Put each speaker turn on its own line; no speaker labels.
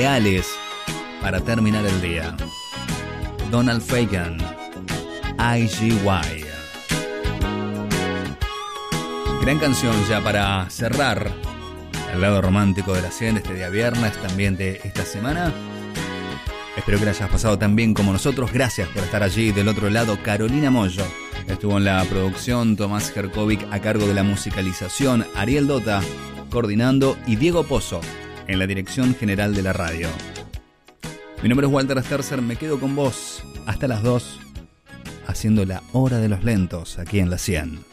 ideales para terminar el día. Donald Fagen, IGY. Gran canción ya para cerrar el lado romántico de la 100 de este día viernes, también de esta semana. Espero que la hayas pasado tan bien como nosotros. Gracias por estar allí del otro lado. Carolina Mollo estuvo en la producción, Tomás Jerkovic a cargo de la musicalización, Ariel Dota coordinando y Diego Pozo en la dirección general de la radio. Mi nombre es Walter Sterzer, me quedo con vos hasta las 2 haciendo la hora de los lentos aquí en la 100.